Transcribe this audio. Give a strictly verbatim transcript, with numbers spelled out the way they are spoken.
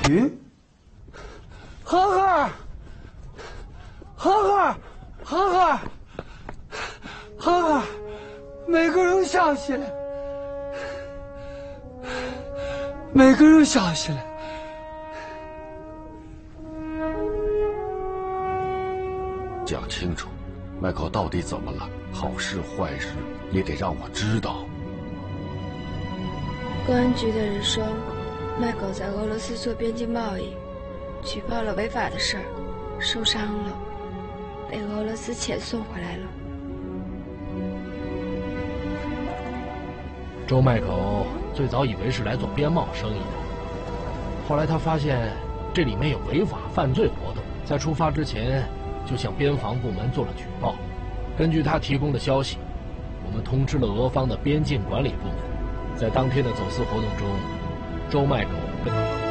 咦，呵呵，呵呵，呵呵，呵呵，每个人想起来，每个人想起来。 讲清楚，麦考到底怎么了？好事坏事也得让我知道。 公安局的人说，麦狗在俄罗斯做边境贸易，举报了违法的事儿，受伤了，被俄罗斯遣送回来了。 周麦狗最早以为是来做边贸生意的，后来他发现这里面有违法犯罪活动，在出发之前就向边防部门做了举报。根据他提供的消息，我们通知了俄方的边境管理部门。在当天的走私活动中，周麦狗跟